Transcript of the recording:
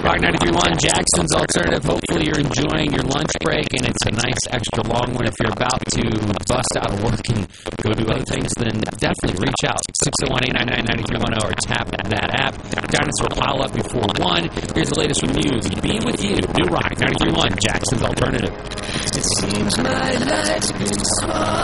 Rock 93.1, Jackson's Alternative. Hopefully you're enjoying your lunch break, and it's a nice extra long one. If you're about to bust out of work and go do other things, then definitely reach out. 601-899-9310 or tap that app. Dinosaur pile up before 1. Here's the latest from Muse. Be with you. New Rock 93.1, Jackson's Alternative. It seems my life's been hard.